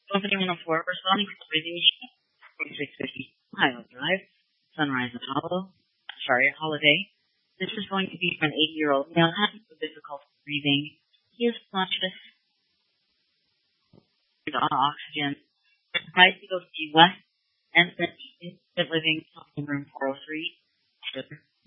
Company 104, responding to raising machine, 4650 Ohio Drive, Sunrise Holiday. This is going to be for an 80-year-old male having difficulty breathing. He is conscious on oxygen. Advised to go to West and Living, room 403.